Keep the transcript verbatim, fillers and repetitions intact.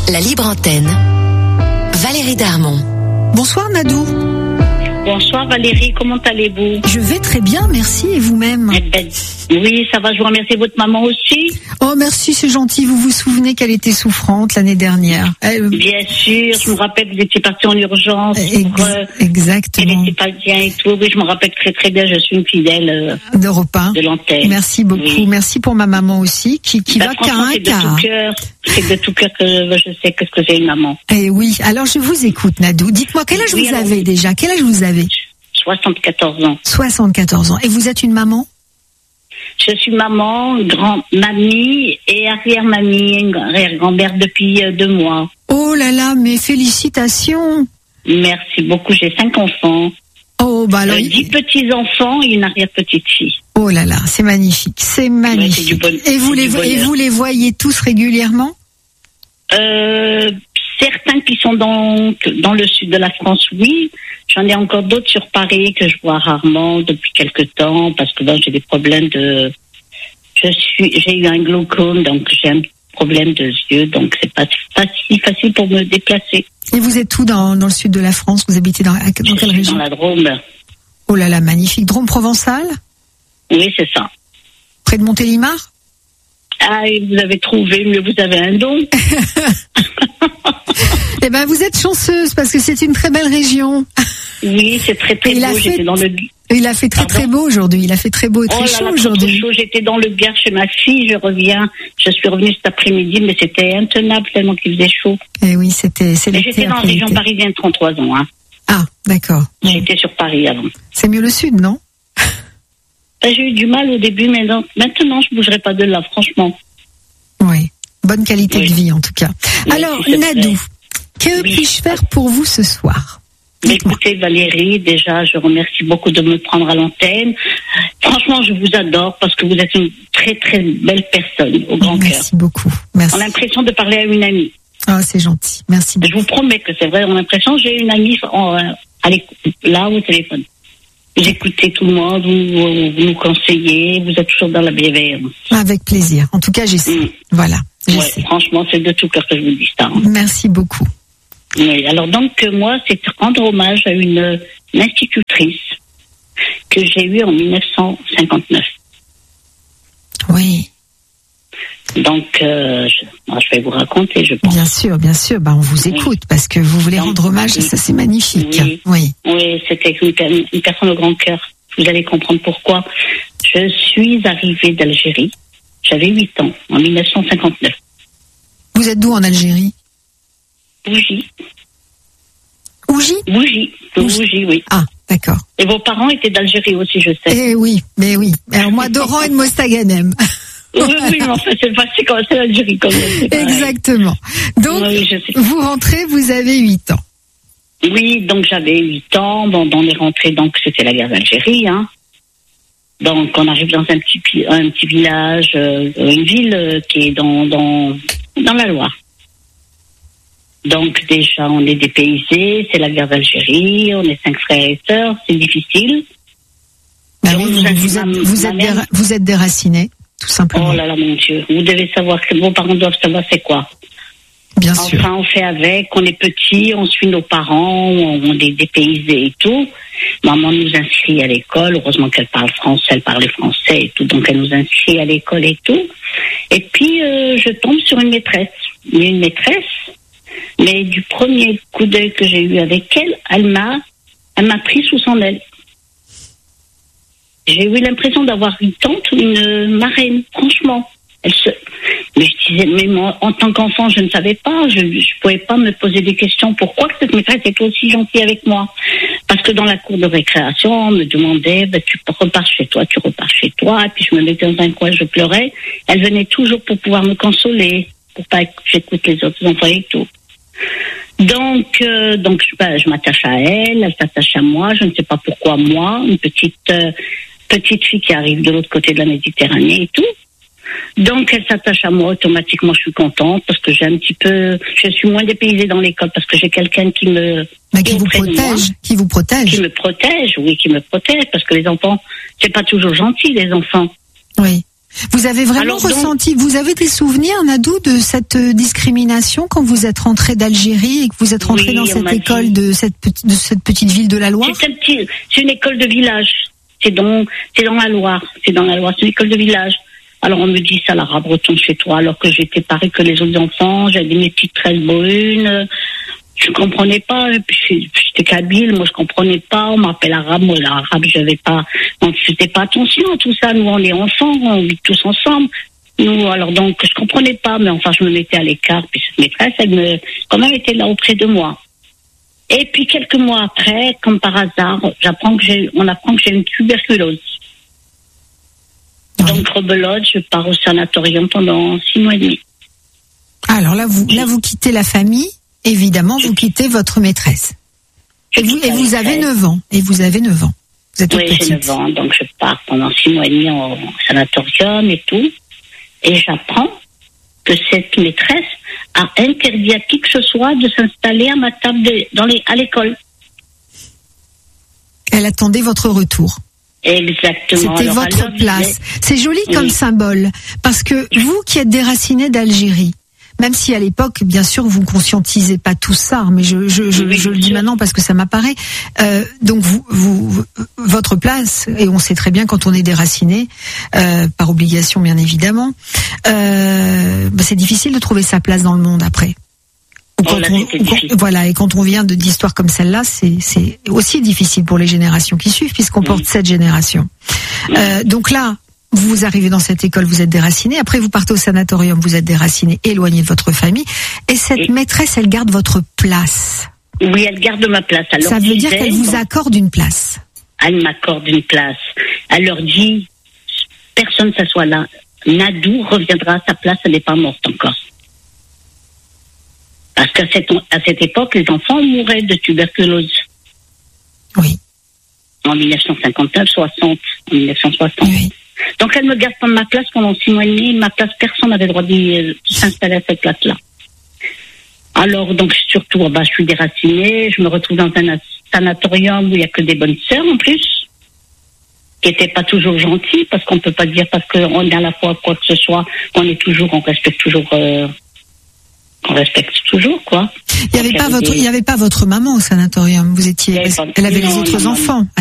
La libre antenne. Valérie Darmon. Bonsoir Nadou. Bonsoir Valérie, comment allez-vous? Je vais très bien, merci, et vous-même? Eh ben, oui, ça va, je vous remercie. Votre maman aussi? Oh merci, c'est gentil, vous vous souvenez qu'elle était souffrante l'année dernière? Elle... Bien sûr, je me rappelle que vous étiez partie en urgence. Ex- pour, euh, exactement. Elle n'était pas bien et tout, oui, je me rappelle très très bien, je suis une fidèle euh, d'Europe un. de l'antenne. Merci beaucoup, oui. Merci pour ma maman aussi, qui, qui bah, va qu'à un c'est de quart. tout cœur, c'est de tout cœur que je sais que ce que c'est une maman. Eh oui, alors je vous écoute Nadou, dites-moi quel âge oui, vous alors, avez déjà? Quel âge vous avez? soixante-quatorze ans. soixante-quatorze ans. Et vous êtes une maman? Je suis maman, grand-mamie et arrière-mamie, arrière-grand-mère depuis euh, deux mois. Oh là là, mes félicitations. Merci beaucoup, j'ai cinq enfants. Oh bah alors, euh, dix petits-enfants et une arrière-petite-fille. oh là là, c'est magnifique, c'est magnifique. Ouais, c'est du bon- et vous c'est les du et bonheur. vous les voyez tous régulièrement? Euh, certains qui sont dans, dans le sud de la France, oui. J'en ai encore d'autres sur Paris que je vois rarement depuis quelque temps parce que ben, j'ai des problèmes de... Je suis, j'ai eu un glaucome, donc j'ai un problème de yeux, donc c'est pas, pas si facile pour me déplacer. Et vous êtes où dans, dans le sud de la France? Vous habitez dans, dans Je quelle suis région? dans la Drôme. Oh là là, magnifique. Drôme provençal? Oui, c'est ça. Près de Montélimar? Ah, et vous avez trouvé, mais vous avez un don. Eh ben, vous êtes chanceuse parce que c'est une très belle région. Oui, c'est très très Et il a beau. fait- J'étais dans le... Il a fait très Pardon très beau aujourd'hui. Il a fait très beau et très Oh là chaud là, trop, aujourd'hui. trop chaud. J'étais dans le Gard chez ma fille, je reviens. Je suis revenue cet après-midi, mais c'était intenable tellement qu'il faisait chaud. Eh oui, c'était, c'est Et l'été j'étais dans la après région l'été. parisienne, trente-trois ans. Hein. Ah, d'accord. Bon. J'étais sur Paris avant. C'est mieux le sud, non? Ben, j'ai eu du mal au début, mais non, maintenant je ne bougerai pas de là, franchement. Oui. Bonne qualité Oui. de vie, en tout cas. Oui, Alors, si c'est Nadou, vrai. que Oui. puis-je faire pour vous ce soir? Mais Dites-moi. écoutez Valérie, déjà je remercie beaucoup de me prendre à l'antenne. Franchement, je vous adore parce que vous êtes une très très belle personne, au grand cœur. Merci beaucoup. Merci. On a l'impression de parler à une amie. Ah, c'est gentil. Merci Je beaucoup. vous promets que c'est vrai, on a l'impression que j'ai une amie en, euh, à l'écoute, là au téléphone. Vous écoutez tout le monde, vous, vous, vous nous conseillez, vous êtes toujours dans la bienveillance. Avec plaisir. En tout cas, j'essaie. Mm. Voilà. Ouais, J'essaie. franchement, c'est de tout cœur que je vous dis ça. hein. Merci beaucoup. Oui, alors donc euh, moi, c'est rendre hommage à une, euh, une institutrice que j'ai eue en mille neuf cent cinquante-neuf. Oui, Donc, euh, je, moi, je vais vous raconter, je pense. bien sûr, bien sûr. Bah, on vous Oui. écoute parce que vous voulez Donc, rendre hommage. oui. Ça, c'est magnifique. Oui. Oui. Oui, c'était une, per- une personne au grand cœur. Vous allez comprendre pourquoi. Je suis arrivée d'Algérie. J'avais huit ans, en mille neuf cent cinquante-neuf. Vous êtes d'où en Algérie? Bougie. Ougy? Bougie. Bougie. Bougie, oui. Ah, d'accord. Et vos parents étaient d'Algérie aussi, je sais. Eh oui, mais oui. Alors moi, d'Oran et de Mostaganem. Oui, oui, mais en fait, c'est pas, c'est quand c'est l'Algérie quand même. c'est pareil. Exactement. Donc, Oui, je sais. vous rentrez, vous avez huit ans. Oui, donc j'avais huit ans. Bon, on est rentré, donc c'était la guerre d'Algérie, hein. Donc on arrive dans un petit, pi- un petit village, euh, une ville euh, qui est dans, dans, dans la Loire. Donc déjà on est dépaysés, c'est la guerre d'Algérie, on est cinq frères et sœurs, c'est difficile. Bah Donc, oui, vous vous, êtes- vous êtes, ma- vous, ma êtes mère- déra- vous êtes déraciné, tout simplement. Oh là là mon Dieu, vous devez savoir que vos parents doivent savoir c'est quoi. Bien sûr. Enfin, on fait avec, on est petit, on suit nos parents, on, on est dépaysés et tout. Maman nous inscrit à l'école, heureusement qu'elle parle français, elle parlait français et tout, donc elle nous inscrit à l'école et tout. Et puis, euh, je tombe sur une maîtresse. Une maîtresse, mais du premier coup d'œil que j'ai eu avec elle, elle m'a, elle m'a pris sous son aile. J'ai eu l'impression d'avoir une tante ou une marraine, franchement. Elle se... Mais je disais, mais moi, en tant qu'enfant, je ne savais pas, je ne pouvais pas me poser des questions. Pourquoi cette maîtresse était aussi gentille avec moi? Parce que dans la cour de récréation, on me demandait, ben, tu repars chez toi, tu repars chez toi. Et puis je me mettais dans un coin, je pleurais. Elle venait toujours pour pouvoir me consoler, pour pas que j'écoute les autres enfants et tout. Donc, euh, donc je, ben, je m'attache à elle, elle s'attache à moi. Je ne sais pas pourquoi moi, une petite euh, petite fille qui arrive de l'autre côté de la Méditerranée et tout. Donc, elle s'attache à moi, automatiquement, je suis contente parce que j'ai un petit peu, je suis moins dépaysée dans l'école parce que j'ai quelqu'un qui me, Bah, qui est vous auprès de moi, protège, qui vous protège. qui me protège, oui, qui me protège parce que les enfants, c'est pas toujours gentil, les enfants. Oui. Vous avez vraiment Alors, donc, ressenti, vous avez des souvenirs, Nadou, de cette discrimination quand vous êtes rentré d'Algérie et que vous êtes rentré Oui, dans on cette m'a école dit. de cette, petite, de cette petite ville de la Loire? C'est, un petit, c'est une école de village. C'est dans, c'est dans la Loire. C'est dans la Loire. C'est une école de village. Alors on me dit ça, Lara Breton chez toi, alors que j'étais pareil que les autres enfants. J'avais mes petites tresses brunes. Je comprenais pas. J'étais kabyle, moi je comprenais pas. On m'appelle arabe, moi l'arabe, j'avais pas. On ne faisait pas attention à tout ça. Nous on est enfants, on vit tous ensemble. Nous, alors donc je comprenais pas, mais enfin je me mettais à l'écart. Puis cette maîtresse, elle me, quand même était là auprès de moi. Et puis quelques mois après, comme par hasard, j'apprends que j'ai, on apprend que j'ai une tuberculose. Oui. Donc rebelote, je pars au sanatorium pendant six mois et demi. Alors là, vous, là, vous quittez la famille. Évidemment, vous quittez votre maîtresse. Je Et vous, quitte et la vous avez maîtresse. neuf ans. Et vous avez neuf ans. Vous êtes toute Oui, j'ai petite. neuf ans, donc je pars pendant six mois et demi au sanatorium et tout. Et j'apprends que cette maîtresse a interdit à qui que ce soit de s'installer à ma table de, dans les, à l'école. Elle attendait votre retour. Exactement. C'était Alors, votre alors, place. C'est joli Oui. comme symbole. Parce que vous qui êtes déraciné d'Algérie, même si à l'époque, bien sûr, vous ne conscientisez pas tout ça, mais je, je, je, Oui, je le bien dis sûr. maintenant parce que ça m'apparaît. Euh, donc, vous, vous, votre place, et on sait très bien quand on est déraciné, euh, par obligation bien évidemment, euh, bah, c'est difficile de trouver sa place dans le monde après. Ou Oh quand là, on, c'était ou quand- difficile. voilà, et quand on vient de d'histoires comme celle-là, c'est c'est aussi difficile pour les générations qui suivent, puisqu'on Mm. porte cette génération. Euh, donc là, vous arrivez dans cette école, vous êtes déraciné. Après, vous partez au sanatorium, vous êtes déraciné, éloigné de votre famille. Et cette Et- maîtresse, elle garde votre place. Oui, elle garde ma place. Elle Ça leur veut dire disait, qu'elle vous bon, accorde une place. Elle m'accorde une place. Elle leur dit, personne ne s'assoit là. Nadou reviendra à sa place, elle n'est pas morte encore. Parce qu'à cette, à cette époque, les enfants mouraient de tuberculose. Oui, En dix-neuf cent cinquante-neuf, soixante, en dix-neuf cent soixante. oui. Donc elle me garde pas ma place pendant six mois et demi. Ma place, personne n'avait le droit d'y euh, s'installer à cette place-là. Alors, donc, surtout, bah, je suis déracinée. Je me retrouve dans un sanatorium où il n'y a que des bonnes sœurs, en plus, qui n'étaient pas toujours gentilles, parce qu'on ne peut pas dire, parce qu'on est à la fois quoi que ce soit, qu'on est toujours, on respecte toujours, euh, on respecte toujours, quoi. Il n'y avait Donc, pas il y votre, des- il y avait pas votre maman au sanatorium. Vous étiez, Il y avait pas- elle avait non, les autres non, non, enfants.